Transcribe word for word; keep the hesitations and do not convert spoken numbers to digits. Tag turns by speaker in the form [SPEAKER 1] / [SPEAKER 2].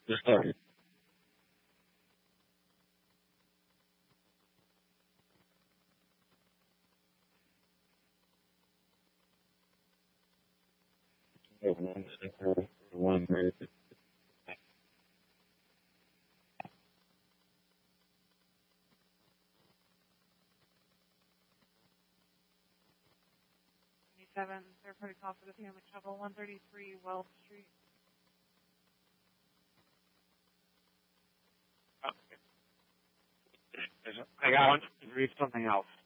[SPEAKER 1] Just started. One second. One minute.
[SPEAKER 2] Seven, third party call for the family trouble, one thirty-three Wells Street.
[SPEAKER 3] Okay. I got one. Read something else.